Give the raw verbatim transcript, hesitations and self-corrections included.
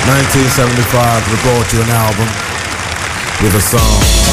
nineteen seventy-five, we brought you an album with a song.